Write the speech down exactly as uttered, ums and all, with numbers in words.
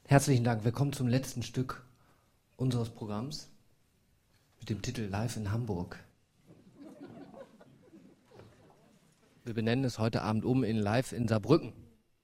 Herzlichen Dank. Wir kommen zum letzten Stück unseres Programms mit dem Titel Live in Hamburg. Wir benennen es heute Abend um in Live in Saarbrücken.